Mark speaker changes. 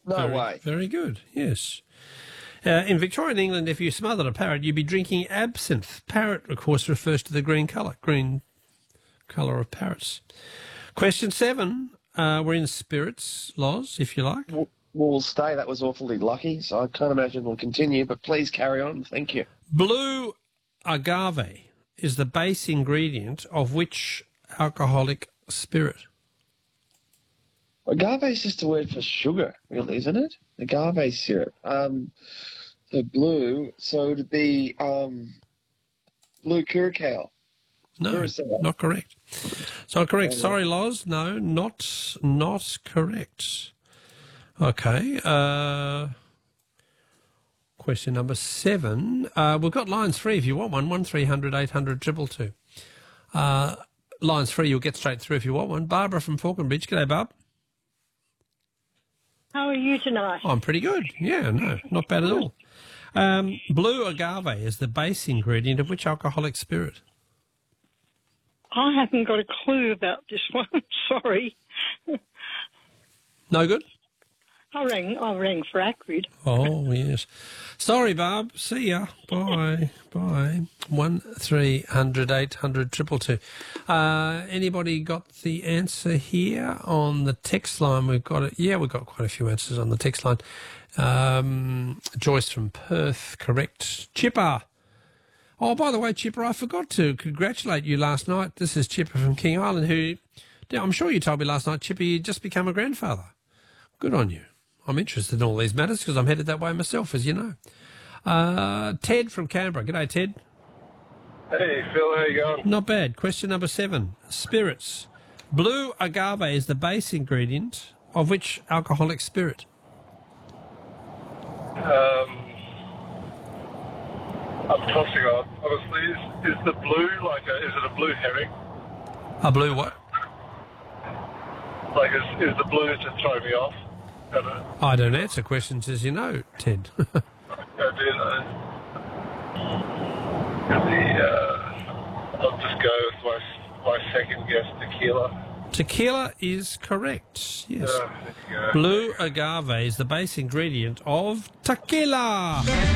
Speaker 1: No way.
Speaker 2: Very good, yes. In Victorian England, if you smothered a parrot, you'd be drinking absinthe. Parrot, of course, refers to the green colour of parrots. Question 7. We're in spirits, Loz, if you like.
Speaker 1: We'll stay. That was awfully lucky, so I can't imagine we'll continue, but please carry on. Thank you.
Speaker 2: Blue agave is the base ingredient of which alcoholic spirit?
Speaker 1: Agave is just a word for sugar, really, isn't it? Agave syrup. So blue, so it'd be blue curacao.
Speaker 2: No,
Speaker 1: Curacao.
Speaker 2: not correct. It's not correct. Sorry, Loz. No, not correct. Okay. Question number 7. We've got lines free if you want one. 1300 800 222. Lines free, you'll get straight through if you want one. Barbara from Falconbridge. G'day, Barb.
Speaker 3: How are you tonight?
Speaker 2: I'm pretty good. Yeah, no, not bad at all. Blue agave is the base ingredient of which alcoholic spirit?
Speaker 3: I haven't got a clue about this one. Sorry.
Speaker 2: No good?
Speaker 3: I rang for Acrid.
Speaker 2: Oh, yes. Sorry, Barb. See ya. Bye. Bye. 1300 800 222. Anybody got the answer here on the text line? We've got it. Yeah, we've got quite a few answers on the text line. Joyce from Perth, correct. Chipper. Oh, by the way, Chipper, I forgot to congratulate you last night. This is Chipper from King Island, who, I'm sure you told me last night, Chipper, you just become a grandfather. Good on you. I'm interested in all these matters because I'm headed that way myself, as you know. Ted from Canberra. G'day, Ted.
Speaker 4: Hey, Phil, how you going?
Speaker 2: Not bad. Question number 7. Spirits. Blue agave is the base ingredient of which alcoholic spirit?
Speaker 4: I'm tossing on. Obviously, is the blue is it a blue herring?
Speaker 2: A blue what?
Speaker 4: Like, is the blue to throw me off?
Speaker 2: I don't answer questions, as you know, Ted.
Speaker 4: I do know. I'll just go with my second guess, tequila.
Speaker 2: Tequila is correct, yes.
Speaker 4: There you go.
Speaker 2: Blue agave is the base ingredient of tequila.